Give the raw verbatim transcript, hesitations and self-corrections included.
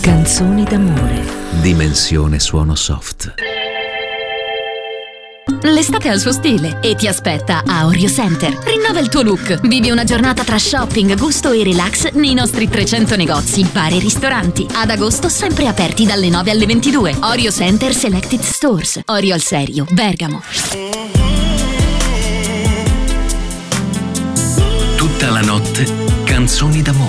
Canzoni d'amore. Dimensione suono soft. L'estate ha il suo stile e ti aspetta a Orio Center. Rinnova il tuo look. Vivi una giornata tra shopping, gusto e relax nei nostri trecento negozi, bar e ristoranti. Ad agosto sempre aperti dalle nove alle ventidue. Orio Center Selected Stores. Orio al Serio, Bergamo. Tutta la notte, canzoni d'amore.